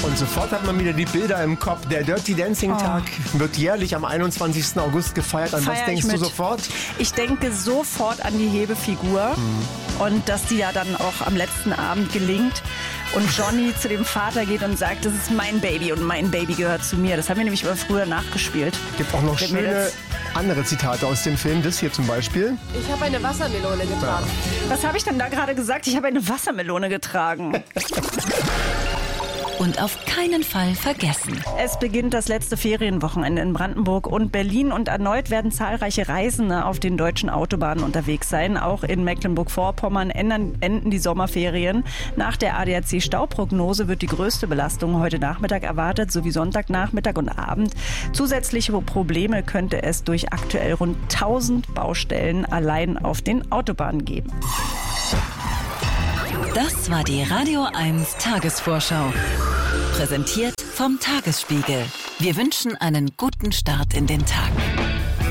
Und sofort hat man wieder die Bilder im Kopf. Der Dirty Dancing Tag wird jährlich am 21. August gefeiert. An was denkst du sofort? Ich denke sofort an die Hebefigur und dass die ja dann auch am letzten Abend gelingt und Johnny zu dem Vater geht und sagt, das ist mein Baby und mein Baby gehört zu mir. Das haben wir nämlich immer früher nachgespielt. Gibt auch noch schöne andere Zitate aus dem Film. Das hier zum Beispiel. Ich habe eine Wassermelone getragen. Was habe ich denn da gerade gesagt? Ich habe eine Wassermelone getragen. Und auf keinen Fall vergessen. Es beginnt das letzte Ferienwochenende in Brandenburg und Berlin und erneut werden zahlreiche Reisende auf den deutschen Autobahnen unterwegs sein. Auch in Mecklenburg-Vorpommern enden die Sommerferien. Nach der ADAC-Stauprognose wird die größte Belastung heute Nachmittag erwartet, sowie Sonntagnachmittag und Abend. Zusätzliche Probleme könnte es durch aktuell rund 1000 Baustellen allein auf den Autobahnen geben. Das war die Radio 1 Tagesvorschau. Präsentiert vom Tagesspiegel. Wir wünschen einen guten Start in den Tag.